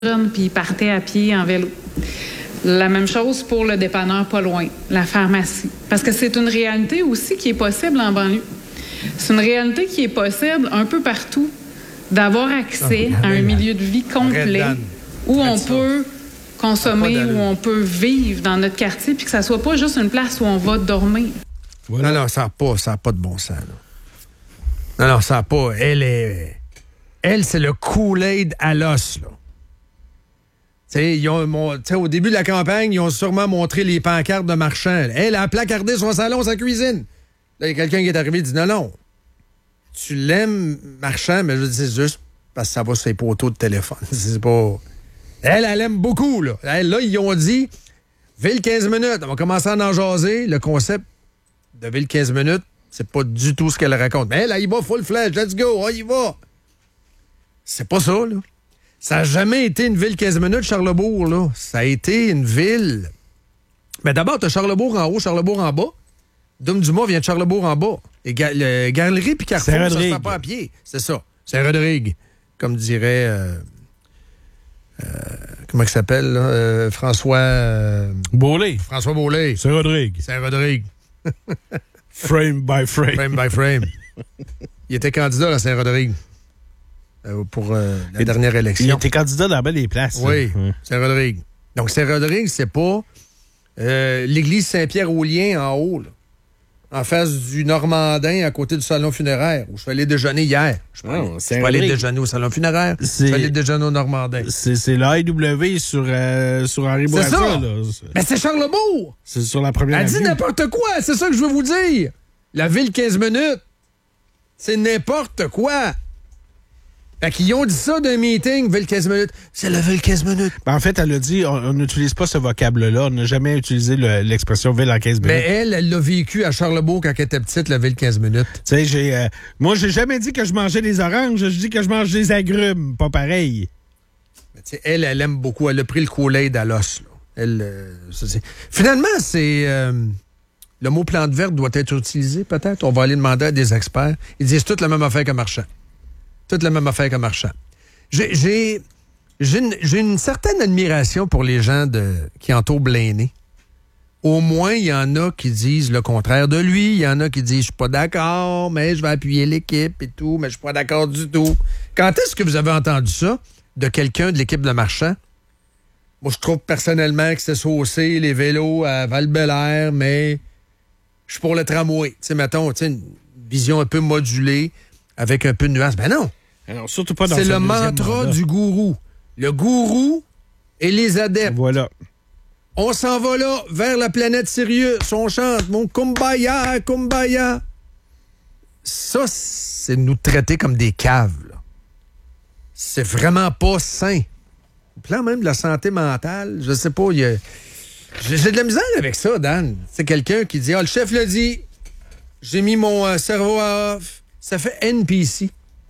puis ils partaient à pied en vélo. La même chose pour le dépanneur pas loin, la pharmacie. Parce que c'est une réalité aussi qui est possible en banlieue. C'est une réalité qui est possible un peu partout, d'avoir accès à un milieu de vie complet où on peut consommer, où on peut vivre dans notre quartier, puis que ça soit pas juste une place où on va dormir. Voilà. Non, ça n'a pas de bon sens. Là. Non, ça n'a pas. Elle, c'est le Kool-Aid à l'os, là. Au début de la campagne, ils ont sûrement montré les pancartes de Marchand. Elle a placardé son salon, sa cuisine. Là, il y a quelqu'un qui est arrivé et dit non. Tu l'aimes, Marchand, mais je dis c'est juste parce que ça va sur les poteaux de téléphone. C'est pas. Elle aime beaucoup, là. Là, ils ont dit Ville 15 minutes. On va commencer à en jaser. Le concept de Ville 15 minutes, c'est pas du tout ce qu'elle raconte. Mais elle, il va full flash. Let's go. On y va. C'est pas ça, là. Ça n'a jamais été une ville 15 minutes, Charlesbourg, là. Ça a été une ville. Mais d'abord, tu as Charlesbourg en haut, Charlesbourg en bas. Dom-du-Mont vient de Charlesbourg en bas. Et Galerie puis Carrefour, ça se fait pas à pied. C'est ça. Saint-Rodrigue. Comme dirait. Comment il s'appelle, là? François. Beaulé. François Beaulé. Saint-Rodrigue. Saint-Rodrigue. Frame by frame. Frame by frame. Il était candidat à Saint-Rodrigue. Pour la dernière élection. Il était candidat dans bien des places. Oui, Saint-Rodrigue. Donc, Saint-Rodrigue, c'est pas l'église Saint-Pierre-aux-Liens en haut, là, en face du Normandin, à côté du salon funéraire, où je suis allé déjeuner hier. Je suis pas allé déjeuner au salon funéraire, je suis allé déjeuner au Normandin. C'est l'AEW sur Henri Bourassa. C'est ça! Là. Mais c'est Charlesbourg! C'est sur la première avenue. Elle dit n'importe quoi! C'est ça que je veux vous dire! La ville 15 minutes, c'est n'importe quoi! Fait qu'ils ont dit ça d'un meeting, Ville 15 minutes. C'est la Ville 15 minutes. Ben en fait, elle a dit, on n'utilise pas ce vocable-là. On n'a jamais utilisé l'expression Ville en 15 minutes. Mais elle l'a vécu à Charlesbourg quand elle était petite, la Ville 15 minutes. Tu sais, moi, j'ai jamais dit que je mangeais des oranges. Je dis que je mange des agrumes. Pas pareil. Mais tu sais, elle aime beaucoup. Elle a pris le Kool-Aid à l'os. Finalement, c'est... le mot plante verte doit être utilisé, peut-être. On va aller demander à des experts. Ils disent toute la même affaire que Marchand. Toute la même affaire que Marchand. J'ai une certaine admiration pour les gens qui entourent Blaney. Au moins, il y en a qui disent le contraire de lui. Il y en a qui disent, je suis pas d'accord, mais je vais appuyer l'équipe et tout, mais je suis pas d'accord du tout. Quand est-ce que vous avez entendu ça de quelqu'un de l'équipe de Marchand? Moi, je trouve personnellement que c'est saucé, les vélos à Val-Bélair, mais je suis pour le tramway. Tu sais, mettons, une vision un peu modulée, avec un peu de nuance. Ben non! Alors, surtout pas dans c'est le mantra du gourou. Le gourou et les adeptes. Voilà. On s'en va là, vers la planète Sirius. On chante mon kumbaya, kumbaya. Ça, c'est nous traiter comme des caves. Là. C'est vraiment pas sain. Au plan même de la santé mentale, je sais pas, j'ai de la misère avec ça, Dan. C'est quelqu'un qui dit, le chef l'a dit, j'ai mis mon cerveau à off. Ça fait NPC.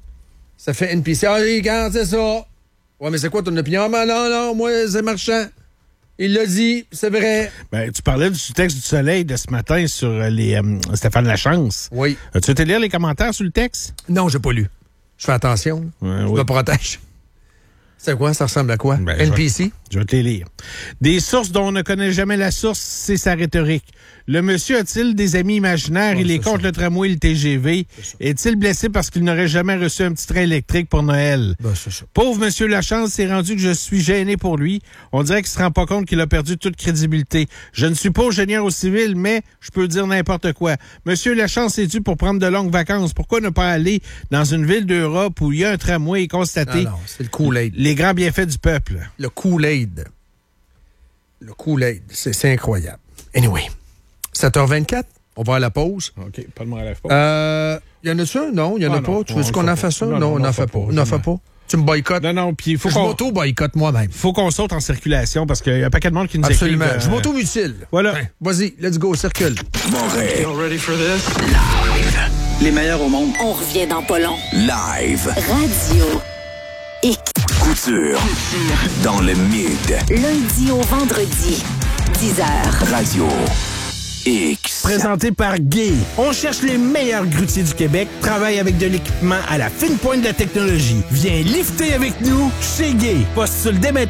Regarde, c'est ça. Ouais, mais c'est quoi ton opinion? Non, moi, c'est Marchand. Il l'a dit, c'est vrai. Ben, tu parlais du texte du Soleil de ce matin sur Stéphane Lachance. Oui. As-tu été lire les commentaires sur le texte? Non, j'ai pas lu. Je fais attention. Je me protège. C'est quoi? Ça ressemble à quoi? Ben, NPC? Je vais te les lire. Des sources dont on ne connaît jamais la source, c'est sa rhétorique. Le monsieur a-t-il des amis imaginaires? Il est contre le tramway et le TGV. Est-il blessé parce qu'il n'aurait jamais reçu un petit train électrique pour Noël? C'est ça. Pauvre monsieur Lachance, c'est rendu que je suis gêné pour lui. On dirait qu'il se rend pas compte qu'il a perdu toute crédibilité. Je ne suis pas ingénieur au civil, mais je peux dire n'importe quoi. Monsieur Lachance est dû pour prendre de longues vacances. Pourquoi ne pas aller dans une ville d'Europe où il y a un tramway et constater non, c'est le Kool-Aid. Les grands bienfaits du peuple? Le Kool-Aid. Le Kool-Aid, c'est incroyable. Anyway, 7h24, on va à la pause. OK, pas de mal à la pause. Y en a-tu un? Non, il y en a pas. Tu veux qu'on en fasse ça? Non, on n'en fait pas. On n'en fait pas. Tu me boycottes? Non, puis il faut je qu'on... m'auto-boycotte moi-même. Faut qu'on saute en circulation parce qu'il y a un paquet de monde qui nous écrit. Absolument. Je m'auto-mutile. Voilà. Ouais. Vas-y, let's go, circule. Montréal. Ready for this? Live. Les meilleurs au monde. On revient dans pas long. Live. Radio X. Couture. Dans le mid. Lundi au vendredi, 10h. Radio X. Présenté par Gay. On cherche les meilleurs grutiers du Québec, travaille avec de l'équipement à la fine pointe de la technologie. Viens lifter avec nous chez Gay. Postule dès maintenant